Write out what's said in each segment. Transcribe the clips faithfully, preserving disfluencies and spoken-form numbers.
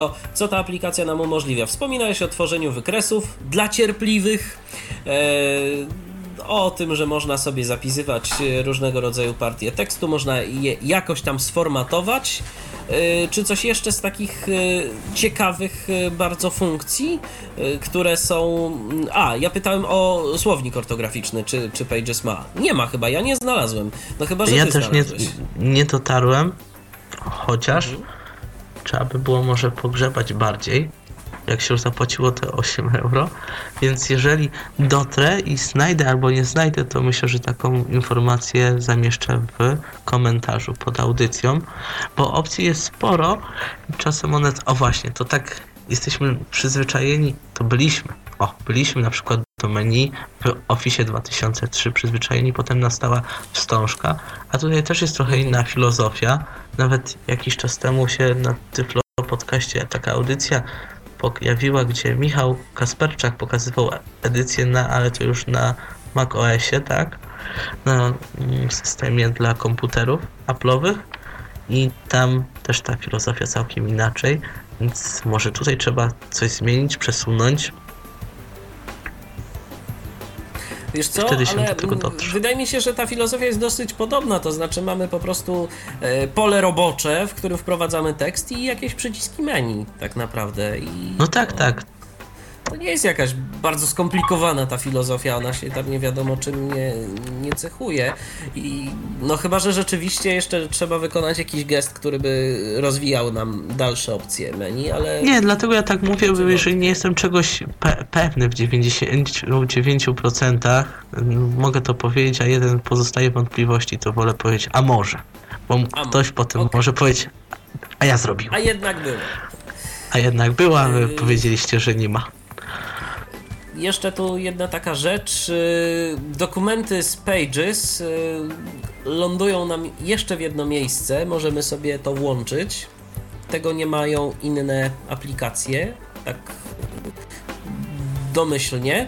co ta aplikacja nam umożliwia. Wspominałeś o tworzeniu wykresów dla cierpliwych, e, o tym, że można sobie zapisywać różnego rodzaju partie tekstu, można je jakoś tam sformatować. E, czy coś jeszcze z takich e, ciekawych e, bardzo funkcji, e, które są... A, ja pytałem o słownik ortograficzny, czy, czy Pages ma. Nie ma chyba, ja nie znalazłem. No chyba, że ja ty też nie, nie dotarłem, chociaż mhm. trzeba by było może pogrzebać bardziej, jak się już zapłaciło te osiem euro, więc jeżeli dotrę i znajdę albo nie znajdę, to myślę, że taką informację zamieszczę w komentarzu pod audycją, bo opcji jest sporo i czasem one... O właśnie, to tak jesteśmy przyzwyczajeni, to byliśmy, o, byliśmy na przykład do menu w Office dwa tysiące trzy przyzwyczajeni, potem nastała wstążka, a tutaj też jest trochę inna filozofia. Nawet jakiś czas temu się na Tyflo podcaście taka audycja pojawiła, gdzie Michał Kasperczak pokazywał edycję na, ale to już na macOSie, tak? Na systemie dla komputerów Apple'owych i tam też ta filozofia całkiem inaczej, więc może tutaj trzeba coś zmienić, przesunąć. Wiesz co, Wtedy się ale do tego dotrze. Wydaje mi się, że ta filozofia jest dosyć podobna, to znaczy mamy po prostu e, pole robocze, w którym wprowadzamy tekst i jakieś przyciski menu tak naprawdę. I no tak, to, tak. To nie jest jakaś bardzo skomplikowana ta filozofia, ona się tam nie wiadomo czym nie, nie cechuje. I no chyba, że rzeczywiście jeszcze trzeba wykonać jakiś gest, który by rozwijał nam dalsze opcje menu, ale... Nie, dlatego ja tak mówię, bo jeżeli nie jestem czegoś pe- pewny w dziewięćdziesięciu dziewięciu procentach, mogę to powiedzieć, a jeden pozostaje wątpliwości, to wolę powiedzieć, a może. Bo a ktoś mo- potem okay. może powiedzieć, a ja zrobiłem. A jednak było. A jednak była, a wy yy... powiedzieliście, że nie ma. Jeszcze tu jedna taka rzecz. Dokumenty z Pages lądują nam jeszcze w jedno miejsce. Możemy sobie to włączyć. Tego nie mają inne aplikacje. Tak domyślnie.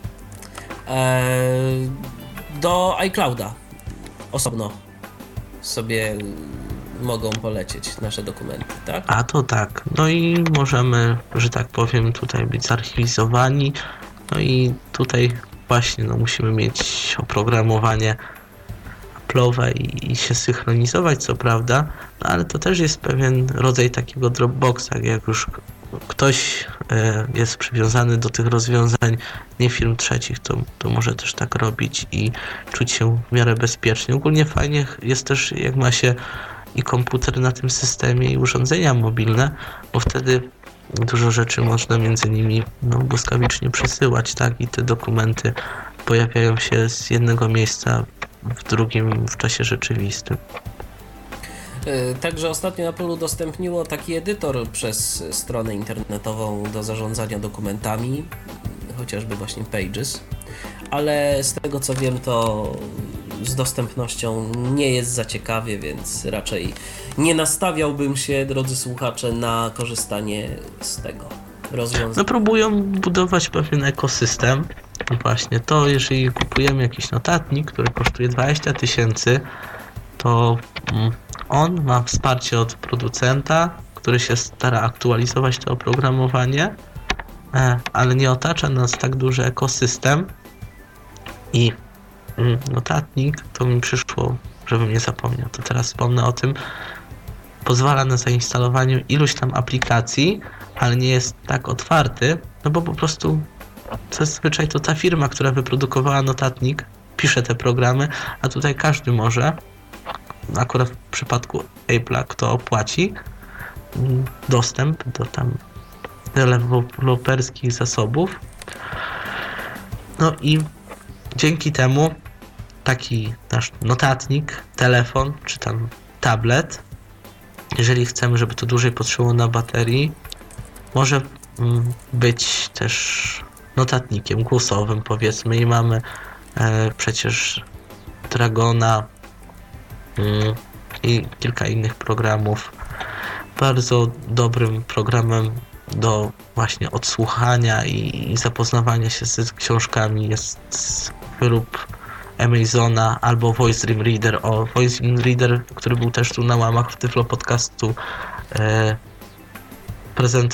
Do iClouda osobno sobie mogą polecieć nasze dokumenty, tak? A to tak. No i możemy, że tak powiem, tutaj być zarchiwizowani. No i tutaj właśnie no, musimy mieć oprogramowanie Apple'owe i, i się synchronizować, co prawda, no ale to też jest pewien rodzaj takiego Dropboxa, jak już ktoś e, jest przywiązany do tych rozwiązań nie firm trzecich, to, to może też tak robić i czuć się w miarę bezpiecznie. Ogólnie fajnie jest też, jak ma się i komputer na tym systemie i urządzenia mobilne, bo wtedy dużo rzeczy można między nimi no, błyskawicznie przesyłać, tak? I te dokumenty pojawiają się z jednego miejsca w drugim w czasie rzeczywistym. Także ostatnio Apple udostępniło taki edytor przez stronę internetową do zarządzania dokumentami, chociażby właśnie Pages, ale z tego co wiem, to z dostępnością nie jest za ciekawie, więc raczej nie nastawiałbym się, drodzy słuchacze, na korzystanie z tego rozwiązania. No próbują budować pewien ekosystem. Właśnie to, jeżeli kupujemy jakiś notatnik, który kosztuje dwadzieścia tysięcy, to on ma wsparcie od producenta, który się stara aktualizować to oprogramowanie, ale nie otacza nas tak duży ekosystem i notatnik, to mi przyszło, żebym nie zapomniał, to teraz wspomnę o tym, pozwala na zainstalowanie iluś tam aplikacji, ale nie jest tak otwarty, no bo po prostu zazwyczaj to ta firma, która wyprodukowała notatnik, pisze te programy, a tutaj każdy może, akurat w przypadku Apple'a, kto opłaci dostęp do tam deweloperskich zasobów. No i dzięki temu taki nasz notatnik, telefon czy tam tablet, jeżeli chcemy, żeby to dłużej potrzymało na baterii, może być też notatnikiem głosowym, powiedzmy, i mamy e, przecież Dragona y, i kilka innych programów. Bardzo dobrym programem do właśnie odsłuchania i, i zapoznawania się z książkami jest wyrób Amazona albo Voice Dream Reader. O, Voice Dream Reader, który był też tu na łamach w Tyflo Podcastu, e, prezent